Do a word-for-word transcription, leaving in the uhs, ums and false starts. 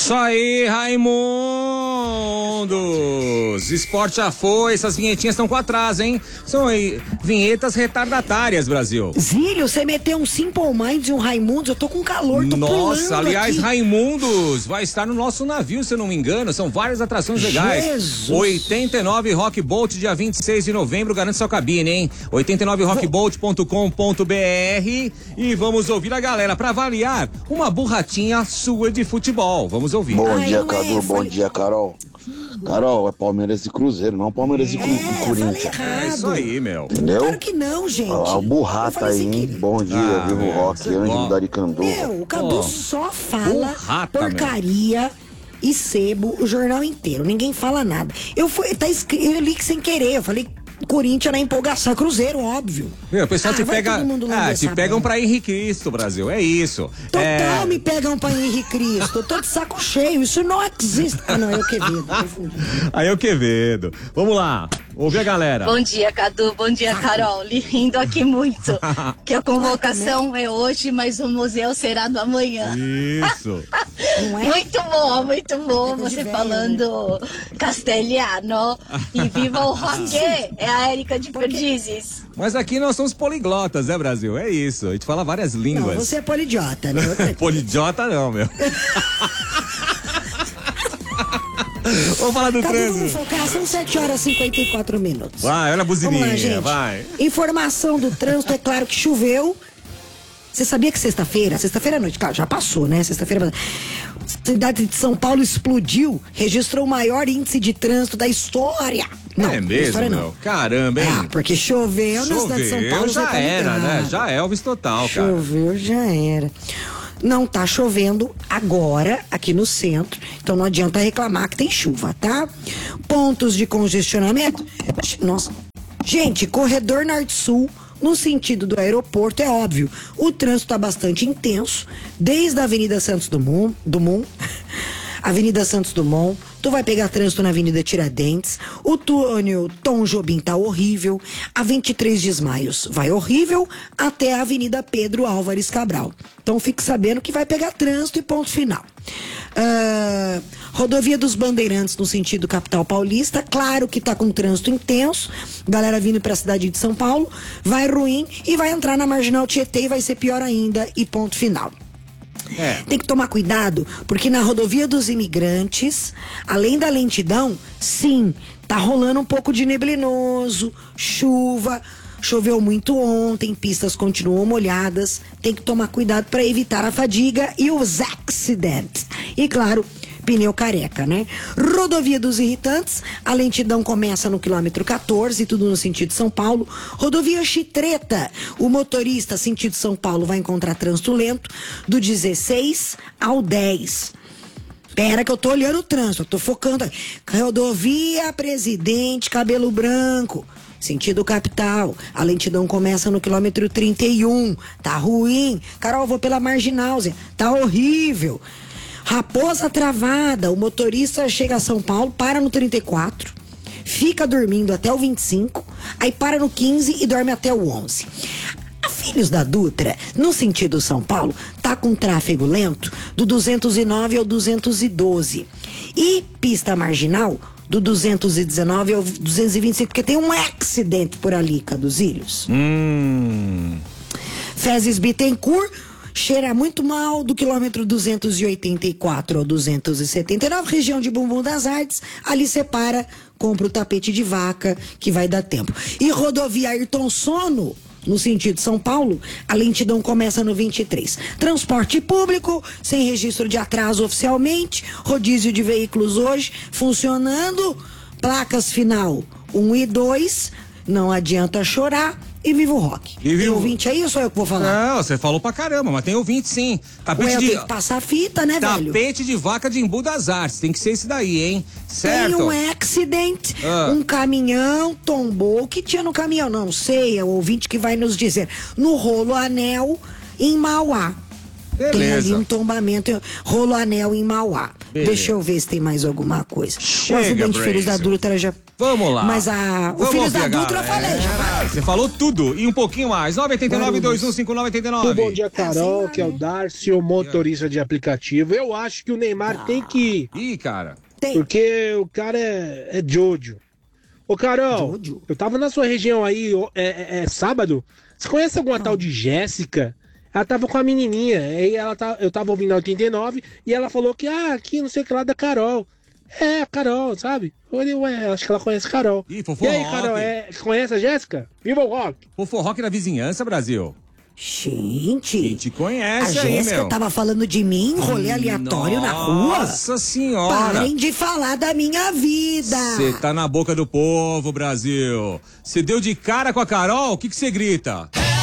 Isso aí, Raimundos! Esporte já foi, essas vinhetinhas estão com atraso, hein? São aí, vinhetas retardatárias, Brasil. Zílio, você meteu um Simple Minds e um Raimundos, eu tô com calor, tô Nossa, aliás, aqui. Raimundos vai estar no nosso navio, se eu não me engano, são várias atrações legais. Jesus. oitenta e nove Rock Boat, dia vinte e seis de novembro, garante sua cabine, hein? oitenta e nove rock boat ponto com ponto b r e vamos ouvir a galera pra avaliar uma burratinha sua de futebol. Vamos ouvir. Bom Ai, dia, não Cadu. é, Bom falei- dia, Carol. Carol, é Palmeiras e Cruzeiro, não Palmeiras e Cru- É, Corinthians. falei errado. É isso aí, meu. Entendeu? Claro que não, gente. Ó, o burrata Eu aí, falei hein? assim que- Bom dia, Ah, vivo meu, Rock, você Ângelo gosta. Daricanduva. Meu, o Cadu Oh, só fala burrata, porcaria e sebo o jornal inteiro. Ninguém fala nada. Eu fui, tá escrito, eu li que sem querer. Eu falei Corinthians na empolgação, Cruzeiro, óbvio. Meu, o pessoal Ah, te vai pega. todo mundo lamber Ah, te essa pegam bola. pra Henrique Cristo, Brasil. É isso. Total é... me pegam pra Henrique Cristo. Eu tô de saco cheio. Isso não existe. Ah, não, é o Quevedo. confundi. Aí é o Quevedo. Vamos lá. Ouve a galera. Bom dia, Cadu. Bom dia, Carol. Lhe rindo aqui muito. Que a convocação é hoje, mas o museu será do amanhã. Isso. Não é? Muito bom, muito bom. Coisa de Você velho, falando castelhano. E viva o rock! É a Érica de Perdizes. Mas aqui nós somos poliglotas, né, Brasil? É isso. A gente fala várias Não, línguas. você é polidiota, né? Polidiota não, meu. Vamos falar do Cadu, vamos trânsito. focar. São sete horas e cinquenta e quatro minutos. Vai, olha a Vamos lá, buzininha, gente. vai. Informação do trânsito, é claro que choveu. Você sabia que sexta-feira, sexta-feira à noite, claro, já passou, né? Sexta-feira, a cidade de São Paulo explodiu, registrou o maior índice de trânsito da história. Não, é da mesmo, história meu? não. Caramba, hein? Ah, porque choveu, na cidade de São Paulo. já você tá era, ligado. né? Já Elvis total, cara. Choveu, já era. Não tá chovendo agora aqui no centro, então não adianta reclamar que tem chuva, tá? Pontos de congestionamento. Nossa. Gente, corredor norte-sul, no sentido do aeroporto, é óbvio. O trânsito tá bastante intenso, desde a Avenida Santos Dumont, Dumont Avenida Santos Dumont, tu vai pegar trânsito na Avenida Tiradentes, o túnel Tom Jobim tá horrível, a vinte e três de Maio vai horrível, até a Avenida Pedro Álvares Cabral. Então fique sabendo que vai pegar trânsito e ponto final. Uh, rodovia dos Bandeirantes no sentido capital paulista, claro que tá com trânsito intenso, galera vindo pra cidade de São Paulo, vai ruim e vai entrar na Marginal Tietê e vai ser pior ainda e ponto final. É. Tem que tomar cuidado, porque na rodovia dos imigrantes, além da lentidão, sim, tá rolando um pouco de neblinoso, chuva, choveu muito ontem, pistas continuam molhadas, tem que tomar cuidado para evitar a fadiga e os acidentes. E claro, pneu careca, né? Rodovia dos Irritantes, a lentidão começa no quilômetro quatorze, tudo no sentido São Paulo. Rodovia Chitreta, o motorista sentido São Paulo vai encontrar trânsito lento do dezesseis ao dez. Pera que eu tô olhando o trânsito, eu tô focando. Rodovia Presidente Cabelo Branco, sentido capital, a lentidão começa no quilômetro trinta e um, tá ruim. Carol, vou pela Marginal, Zé, tá horrível. Raposa Travada, o motorista chega a São Paulo, para no trinta e quatro, fica dormindo até o vinte e cinco, aí para no quinze e dorme até o onze. A Filhos da Dutra, no sentido São Paulo, tá com tráfego lento do duzentos e nove ao duzentos e doze. E pista marginal do duzentos e dezenove ao duzentos e vinte e cinco, porque tem um acidente por ali, Caduzilhos. Hum. Fezes Bittencourt, cheira muito mal do quilômetro duzentos e oitenta e quatro ao duzentos e setenta e nove, região de Bumbum das Artes, ali separa, compra o tapete de vaca, que vai dar tempo. E rodovia Ayrton Sono, no sentido São Paulo, a lentidão começa no vinte e três. Transporte público, sem registro de atraso oficialmente, rodízio de veículos hoje, funcionando, placas final um e dois, não adianta chorar, e viva o rock. E viva Tem o- ouvinte aí ou sou eu que vou falar? Não, você falou pra caramba, mas tem ouvinte sim. Tapete Ué, eu de... tenho que passar a fita, né, velho? Tapete de vaca de Embu das Artes. Tem que ser esse daí, hein? Certo? Tem um acidente, Ah. um caminhão tombou. O que tinha no caminhão? Não sei, é o ouvinte que vai nos dizer. No Rolo Anel, em Mauá. Beleza. Tem ali um tombamento, rolo anel em Mauá. Beleza. Deixa eu ver se tem mais alguma coisa. Chega, o acidente de Filhos da Brasil. Dutra já... Vamos lá. Mas a... O Vamos Filhos da ouvir a Dutra eu galera. falei, já falei. Você falou tudo e um pouquinho mais. nove oito nove, dois um cinco nove oito nove. Bom dia, Carol, Assim, que é o Darcy, o motorista de aplicativo. Eu acho que o Neymar tem que ir, Ih, cara. Tem. porque o cara é, é Jojo. Ô, Carol, Jojo? eu tava na sua região aí ó, é, é- é sábado. Você conhece alguma tal de Jéssica? Ela tava com a menininha, aí ela tá, eu tava ouvindo a oitenta e nove e ela falou que, ah, aqui não sei o que lá da Carol. É, a Carol, sabe? Eu falei, ué, acho que ela conhece a Carol. Ih, Fofo E aí, Rock. Carol, é, conhece a Jéssica? Viva o rock! Fofo Rock na vizinhança, Brasil. Gente... Quem te A conhece aí, Jéssica meu? tava falando de mim, rolê aleatório na rua? Nossa senhora. Parem de falar da minha vida. Você tá na boca do povo, Brasil. Você deu de cara com a Carol? O que você grita?